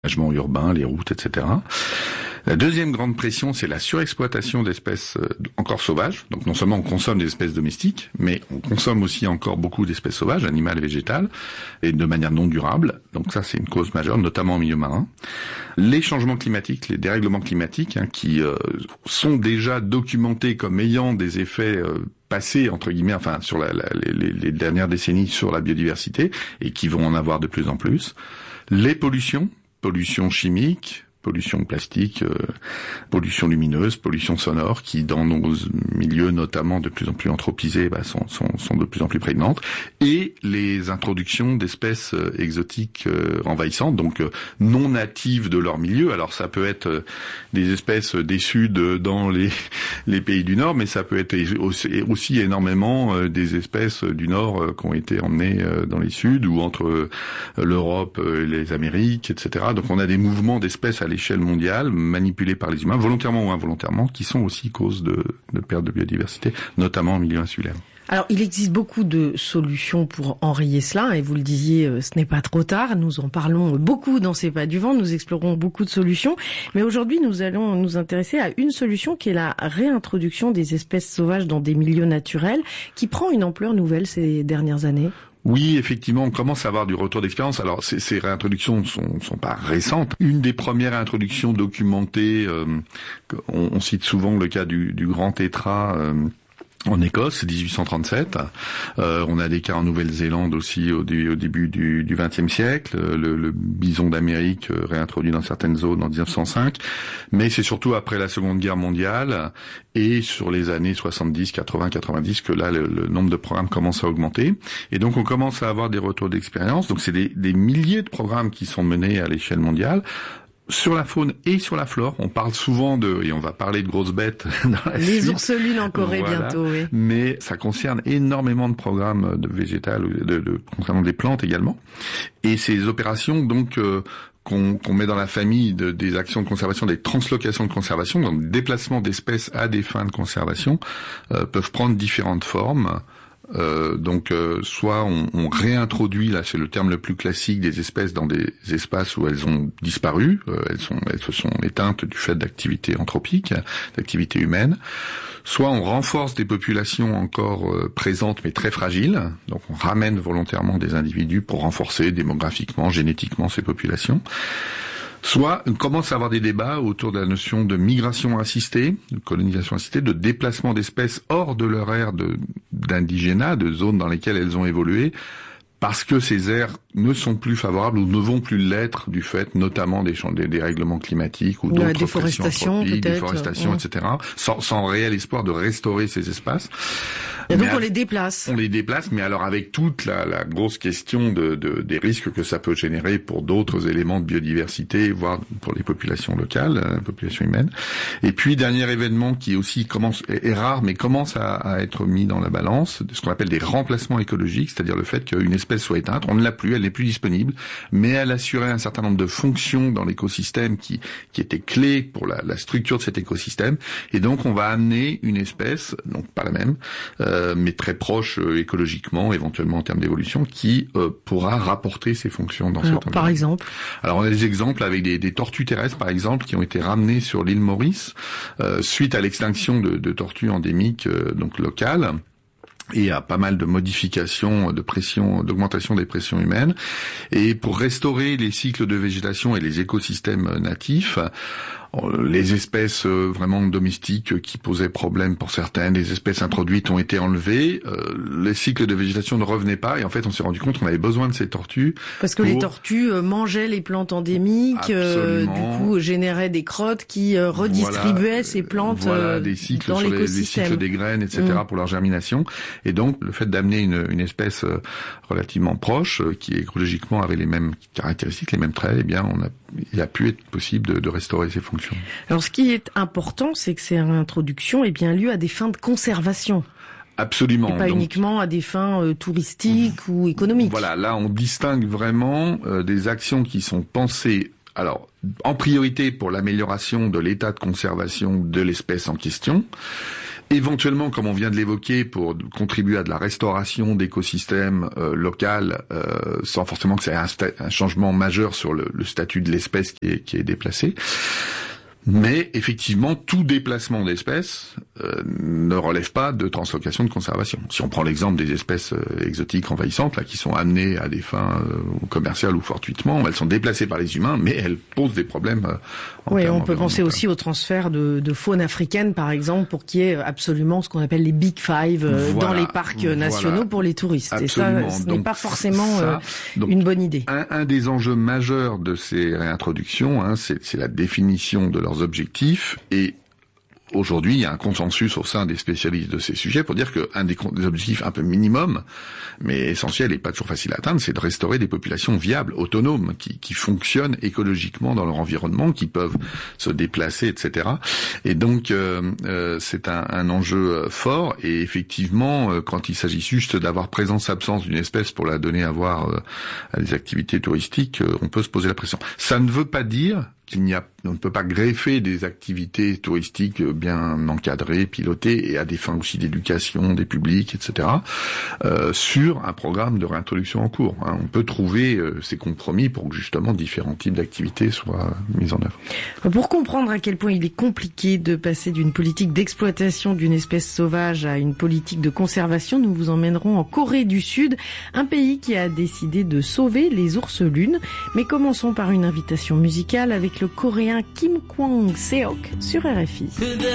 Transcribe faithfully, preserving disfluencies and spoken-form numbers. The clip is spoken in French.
l'aménagement urbain, les routes, et cetera. La deuxième grande pression, c'est la surexploitation d'espèces encore sauvages. Donc non seulement on consomme des espèces domestiques, mais on consomme aussi encore beaucoup d'espèces sauvages, animales et végétales, et de manière non durable. Donc ça, c'est une cause majeure, notamment en milieu marin. Les changements climatiques, les dérèglements climatiques, hein, qui euh, sont déjà documentés comme ayant des effets euh, passés, entre guillemets, enfin sur la, la, les, les dernières décennies sur la biodiversité, et qui vont en avoir de plus en plus. Les pollutions, pollution chimique, pollution plastique, euh, pollution lumineuse, pollution sonore, qui dans nos milieux notamment de plus en plus anthropisés bah, sont, sont, sont de plus en plus prégnantes, et les introductions d'espèces euh, exotiques euh, envahissantes, donc euh, non natives de leur milieu. Alors ça peut être euh, des espèces des Suds dans les, les pays du Nord, mais ça peut être aussi, aussi énormément euh, des espèces du Nord euh, qui ont été emmenées euh, dans les Suds, ou entre euh, l'Europe et les Amériques, et cetera. Donc on a des mouvements d'espèces à l'échelle mondiale, manipulés par les humains, volontairement ou involontairement, qui sont aussi cause de, de perte de biodiversité, notamment en milieu insulaire. Alors, il existe beaucoup de solutions pour enrayer cela, et vous le disiez, ce n'est pas trop tard. Nous en parlons beaucoup dans C'est pas du vent, nous explorons beaucoup de solutions. Mais aujourd'hui, nous allons nous intéresser à une solution qui est la réintroduction des espèces sauvages dans des milieux naturels, qui prend une ampleur nouvelle ces dernières années. Oui, effectivement, on commence à avoir du retour d'expérience. Alors, ces, ces réintroductions sont, sont pas récentes. Une des premières introductions documentées, euh, on, on cite souvent le cas du, du grand tétras euh, en Écosse, dix-huit cent trente-sept. Euh, on a des cas en Nouvelle-Zélande aussi au, dé, au début du vingtième siècle. Le, le bison d'Amérique euh, réintroduit dans certaines zones en dix-neuf cent cinq. Mais c'est surtout après la Seconde Guerre mondiale et sur les années soixante-dix, quatre-vingts, quatre-vingt-dix que là, le, le nombre de programmes commence à augmenter. Et donc, on commence à avoir des retours d'expérience. Donc, c'est des, des milliers de programmes qui sont menés à l'échelle mondiale. Sur la faune et sur la flore, on parle souvent de, et on va parler de grosses bêtes dans la Les suite. ourselines en Corée, voilà. Bientôt, oui. Mais ça concerne énormément de programmes de végétales, de, de, concernant des plantes également. Et ces opérations, donc, euh, qu'on, qu'on met dans la famille de, des actions de conservation, des translocations de conservation, donc déplacement d'espèces à des fins de conservation, euh, peuvent prendre différentes formes. Euh, donc euh, soit on, on réintroduit, là c'est le terme le plus classique, des espèces dans des espaces où elles ont disparu, euh, elles sont elles se sont éteintes du fait d'activités anthropiques, d'activités humaines. Soit on renforce des populations encore euh, présentes mais très fragiles, donc on ramène volontairement des individus pour renforcer démographiquement, génétiquement ces populations. Soit on commence à avoir des débats autour de la notion de migration assistée, de colonisation assistée, de déplacement d'espèces hors de leur aire de, d'indigénat, de zones dans lesquelles elles ont évolué, parce que ces aires ne sont plus favorables ou ne vont plus l'être du fait notamment des, des, des règlements climatiques ou d'autres ouais, déforestation, pressions déforestation, ouais. et cetera, sans, sans réel espoir de restaurer ces espaces. Et donc mais on les déplace. On les déplace, mais alors avec toute la, la grosse question de, de, des risques que ça peut générer pour d'autres éléments de biodiversité, voire pour les populations locales, la population humaine. Et puis, dernier événement qui aussi commence, est, est rare, mais commence à, à être mis dans la balance, ce qu'on appelle des remplacements écologiques, c'est-à-dire le fait qu'une espèce soit éteinte, on ne l'a plus, elle n'est plus disponible, mais elle assurait un certain nombre de fonctions dans l'écosystème qui, qui étaient clés pour la, la structure de cet écosystème, et donc on va amener une espèce, donc pas la même, euh, mais très proche euh, écologiquement, éventuellement en termes d'évolution, qui euh, pourra rapporter ses fonctions dans Alors, cet environnement. Par exemple Alors on a des exemples avec des, des tortues terrestres, par exemple, qui ont été ramenées sur l'île Maurice euh, suite à l'extinction de, de tortues endémiques, euh, donc locales, et à pas mal de modifications, de pression, d'augmentation des pressions humaines. Et pour restaurer les cycles de végétation et les écosystèmes natifs, les espèces vraiment domestiques qui posaient problème pour certaines, les espèces introduites ont été enlevées, euh, les cycles de végétation ne revenaient pas, et en fait on s'est rendu compte qu'on avait besoin de ces tortues. Parce que pour... les tortues mangeaient les plantes endémiques, euh, du coup généraient des crottes qui euh, redistribuaient voilà, ces plantes voilà, des cycles dans sur les, l'écosystème. Les cycles des graines, et cetera, mmh. pour leur germination. Et donc le fait d'amener une, une espèce relativement proche, qui écologiquement avait les mêmes caractéristiques, les mêmes traits, eh bien on a, il a pu être possible de, de restaurer ces fonctions. Alors, ce qui est important, c'est que ces réintroductions aient bien lieu à des fins de conservation. Absolument. Et pas Donc, uniquement à des fins euh, touristiques ou économiques. Voilà, là, on distingue vraiment euh, des actions qui sont pensées, alors, en priorité pour l'amélioration de l'état de conservation de l'espèce en question, éventuellement, comme on vient de l'évoquer, pour contribuer à de la restauration d'écosystèmes euh, local, euh, sans forcément que ça ait un, sta- un changement majeur sur le, le statut de l'espèce qui est, qui est déplacée. Mais effectivement, tout déplacement d'espèces euh, ne relève pas de translocation de conservation. Si on prend l'exemple des espèces euh, exotiques envahissantes, là, qui sont amenées à des fins euh, commerciales ou fortuitement, elles sont déplacées par les humains, mais elles posent des problèmes. Euh, en oui, termes on peut penser aussi au transfert de, de faune africaine, par exemple, pour qu'il y ait absolument ce qu'on appelle les Big Five euh, voilà, dans les parcs nationaux voilà. pour les touristes. Absolument. Et ça, ce donc, n'est pas forcément ça, euh, donc, une bonne idée. Un, un des enjeux majeurs de ces réintroductions, hein, c'est, c'est la définition de leurs objectifs, et aujourd'hui, il y a un consensus au sein des spécialistes de ces sujets pour dire qu'un des, des objectifs un peu minimum, mais essentiel et pas toujours facile à atteindre, c'est de restaurer des populations viables, autonomes, qui, qui fonctionnent écologiquement dans leur environnement, qui peuvent se déplacer, et cetera. Et donc, euh, euh, c'est un, un enjeu fort. Et effectivement, euh, quand il s'agit juste d'avoir présence-absence d'une espèce pour la donner à voir euh, à des activités touristiques, euh, on peut se poser la pression. Ça ne veut pas dire qu'il n'y a, on ne peut pas greffer des activités touristiques bien encadrées, pilotées, et à des fins aussi d'éducation des publics, et cetera, euh, sur un programme de réintroduction en cours. Hein. On peut trouver euh, ces compromis pour que justement différents types d'activités soient mis en œuvre. Pour comprendre à quel point il est compliqué de passer d'une politique d'exploitation d'une espèce sauvage à une politique de conservation, nous vous emmènerons en Corée du Sud, un pays qui a décidé de sauver les ours-lunes. Mais commençons par une invitation musicale avec le coréen Kim Kwang-seok sur R F I.